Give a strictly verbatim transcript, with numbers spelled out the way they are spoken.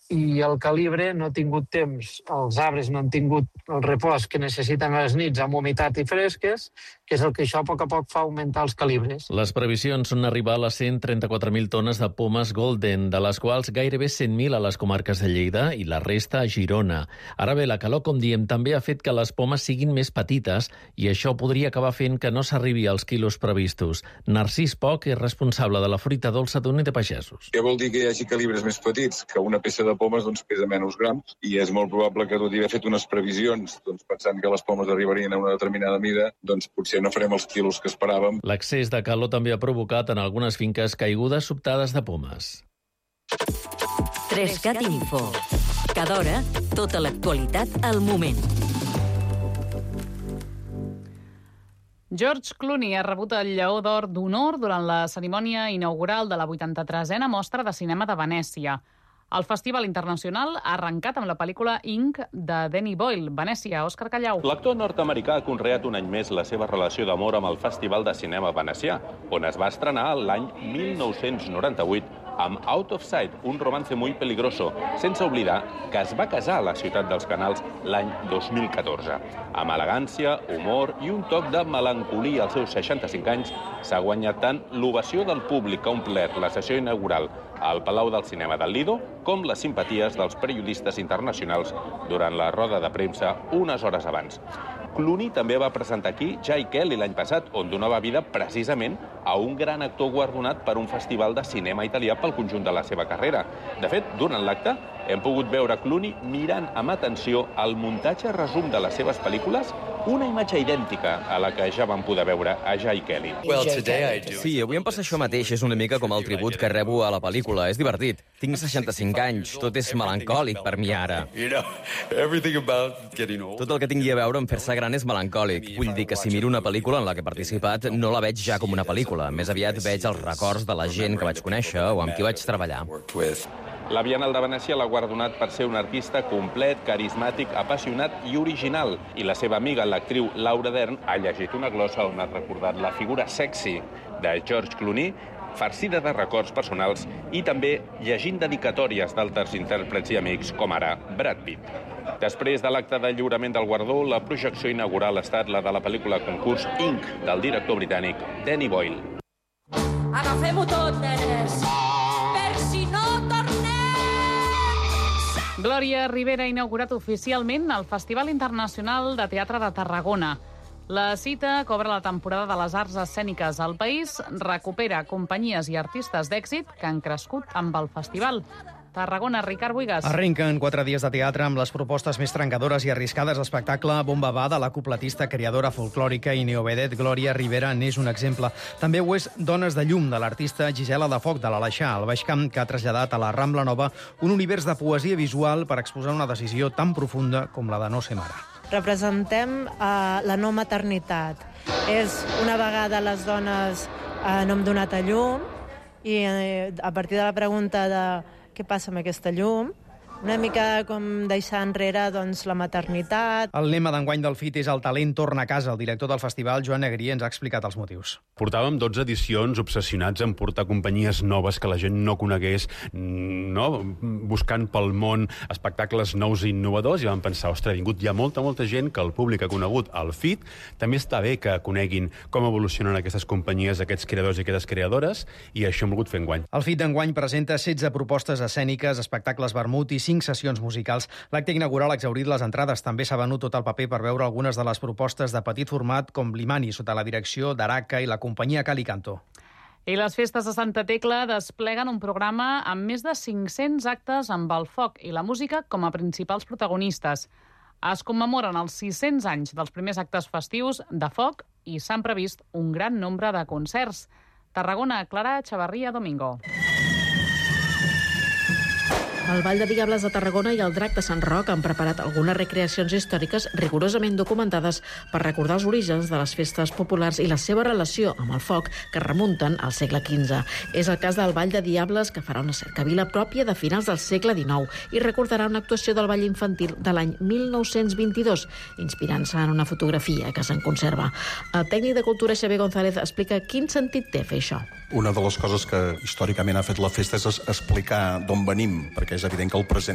i el calibre no ha tingut temps, els arbres no han tingut el repòs que necessiten a les nits amb humitat i fresques, que és el que això a poc a poc fa augmentar els calibres. Les previsions són arribar a les cent trenta-quatre mil tones de pomes Golden, de les quals gairebé cent mil a les comarques de Lleida i la resta a Girona. Ara bé, la calor, com diem, també ha fet que les pomes siguin més petites i això podria acabar fent que no s'arribi als quilos previstos. Narcís Poch és responsable de la fruita dolça d'Unió de Pagesos. Què vol dir que hi hagi calibres més petits? Que una peça de pomes doncs, pesa menys grams i és molt probable que tot i haver fet unes previsions doncs, pensant que les pomes arribarien a una determinada mida, doncs potser no farem els quilos que esperàvem. L'excés de calor també ha provocat en algunes finques caigudes sobtades de pomes. Trescat Info. Cada hora, tota l'actualitat al moment. George Clooney ha rebut el Lleó d'Or d'Honor durant la cerimònia inaugural de la vuitanta-tresena Mostra de Cinema de Venècia. El Festival Internacional ha arrencat amb la pel·lícula Ink de Danny Boyle. Venècia, Òscar Callau. L'actor nord-americà ha conreat un any més la seva relació d'amor amb el Festival de Cinema Venecià, on es va estrenar l'any mil nou-cents noranta-vuit amb Out of Sight, un romance muy peligroso, sense oblidar que es va casar a la ciutat dels Canals l'any dos mil catorze. Amb elegància, humor i un toc de melancolia als seus seixanta-cinc anys, s'ha guanyat tant l'ovació del públic que ha omplert la sessió inaugural al Palau del Cinema del Lido, com les simpaties dels periodistes internacionals durant la roda de premsa unes hores abans. Clooney també va presentar aquí Jai Kelly l'any passat, on donava vida precisament a un gran actor guardonat per un festival de cinema italià pel conjunt de la seva carrera. De fet, durant l'acte, hem pogut veure Clooney mirant amb atenció el muntatge resum de les seves pel·lícules, una imatge idèntica a la que ja vam poder veure a Jai Kelly. Sí, avui em passa això mateix. És una mica com el tribut que rebo a la pel·lícula. És divertit. Tinc seixanta-cinc anys. Tot és melancòlic per mi ara. Tot el que tingui a veure amb fer-se gran és melancòlic. Vull dir que si miro una pel·lícula en la que he participat, no la veig ja com una pel·lícula. Més aviat veig els records de la gent que vaig conèixer o amb qui vaig treballar. La Bienal de Venècia l'ha guardonat per ser un artista complet, carismàtic, apassionat i original. I la seva amiga, l'actriu Laura Dern, ha llegit una glossa on ha recordat la figura sexy de George Clooney, farcida de records personals i també llegint dedicatòries d'altres intèrprets i amics, com ara Brad Pitt. Després de l'acte de lliurament del guardó, la projecció inaugural ha estat la de la pel·lícula concurs Ink, del director britànic Danny Boyle. Agafem-ho tot, nenes, per si no tornem! Glòria Rivera ha inaugurat oficialment el Festival Internacional de Teatre de Tarragona. La cita, que obre la temporada de les arts escèniques al país, recupera companyies i artistes d'èxit que han crescut amb el festival. Tarragona, Ricard Buigas. Arrenquen quatre dies de teatre amb les propostes més trencadores i arriscades d'espectacle Bomba Va, de la cupletista, creadora folclòrica i neovedet Glòria Rivera n'és un exemple. També ho és Dones de llum, de l'artista Gisela de Foc, de l'Aleixar, al Baix Camp, que ha traslladat a la Rambla Nova un univers de poesia visual per exposar una decisió tan profunda com la de no ser mare. Representem uh, la no maternitat. És una vegada les dones uh, no hem donat a llum i uh, a partir de la pregunta de què passa amb aquesta llum, una mica com deixar enrere doncs, la maternitat. El lema d'enguany del F I T és el talent torna a casa. El director del festival, Joan Negrí, ens ha explicat els motius. Portàvem dotze edicions obsessionats en portar companyies noves que la gent no conegués, no? Buscant pel món espectacles nous i innovadors, i vam pensar, ostres, ha vingut ja molta, molta gent que el públic ha conegut el F I T. També està bé que coneguin com evolucionen aquestes companyies, aquests creadors i aquestes creadores, i això hem volgut fer enguany. El F I T d'enguany presenta setze propostes escèniques, espectacles vermut i cinc sessions musicals. L'acte inaugural ha exhaurit les entrades. També s'ha venut tot el paper per veure algunes de les propostes de petit format, com Limani, sota la direcció d'Araca i la companyia Calicanto. I les festes de Santa Tecla despleguen un programa amb més de cinc-cents actes amb el foc i la música com a principals protagonistes. Es commemoren els sis-cents anys dels primers actes festius de foc i s'han previst un gran nombre de concerts. Tarragona, Clara Chavarría Domingo. El Ball de Diables de Tarragona i el Drac de Sant Roc han preparat algunes recreacions històriques rigorosament documentades per recordar els orígens de les festes populars i la seva relació amb el foc, que remunten al segle quinze. És el cas del Ball de Diables, que farà una cercavila pròpia de finals del segle dinou i recordarà una actuació del ball infantil de l'any mil nou-cents vint-i-dos, inspirant-se en una fotografia que se'n conserva. El tècnic de cultura Xavier González explica quin sentit té fer això. Una de les coses que històricament ha fet la festa és explicar d'on venim, perquè és evident que el present